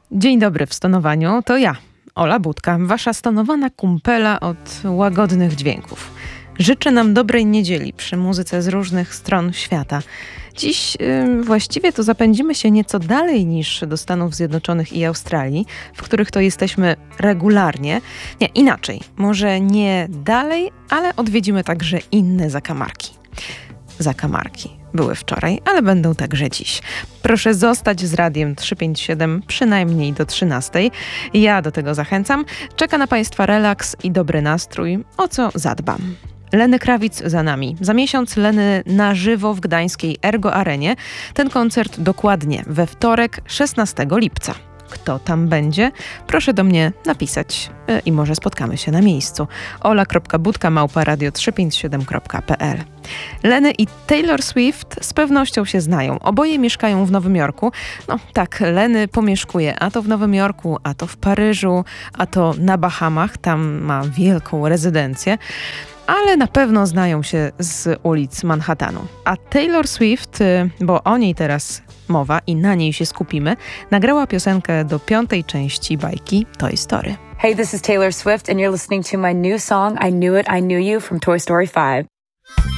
Dzień dobry w stonowaniu, to ja, Ola Budka, wasza stonowana kumpela od łagodnych dźwięków. Życzę nam dobrej niedzieli przy muzyce z różnych stron świata. Dziś właściwie to zapędzimy się nieco dalej niż do Stanów Zjednoczonych i Australii, w których to jesteśmy regularnie. Nie, inaczej, może nie dalej, ale odwiedzimy także inne zakamarki. Zakamarki były wczoraj, ale będą także dziś. Proszę zostać z Radiem 357 przynajmniej do 13:00. Ja do tego zachęcam. Czeka na Państwa relaks i dobry nastrój, o co zadbam. Lenny Kravitz za nami. Za miesiąc Lenny na żywo w gdańskiej Ergo Arenie. Ten koncert dokładnie we wtorek, 16 lipca. Kto tam będzie? Proszę do mnie napisać i może spotkamy się na miejscu. ola.budka@radio357.pl. Lenny i Taylor Swift z pewnością się znają. Oboje mieszkają w Nowym Jorku. No tak, Lenny pomieszkuje a to w Nowym Jorku, a to w Paryżu, a to na Bahamach. Tam ma wielką rezydencję. Ale na pewno znają się z ulic Manhattanu. A Taylor Swift, bo o niej teraz mowa i na niej się skupimy, nagrała piosenkę do 5. części bajki Toy Story. Hey, this is Taylor Swift and you're listening to my new song, I Knew It, I Knew You from Toy Story 5.